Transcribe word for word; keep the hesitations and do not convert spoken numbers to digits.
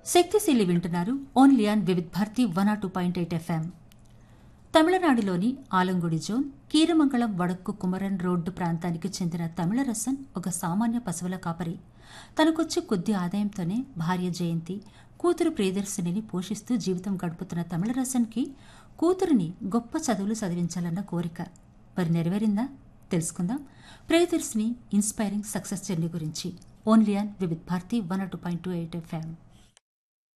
శక్తిశీలి వింటున్నారు only on Vividh Bharati one two point eight FM. తమిళనాడులోని ఆలంగుడి జోన్ కీరమంగళం వడక్కు కుమరన్ రోడ్డు ప్రాంతానికి చెందిన తమిళరసన్ ఒక సామాన్య పశువుల కాపరి. తనకొచ్చే కొద్ది ఆదాయంతోనే భార్య జయంతి, కూతురు ప్రియదర్శినిని పోషిస్తూ జీవితం గడుపుతున్న తమిళరసన్కి కూతురిని గొప్ప చదువులు చదివించాలన్న కోరిక. మరి నెరవేరిందా? తెలుసుకుందాం ప్రియదర్శిని ఇన్స్పైరింగ్ సక్సెస్ జర్నీ గురించి. Only on Vividh Bharati one two point two eight FM.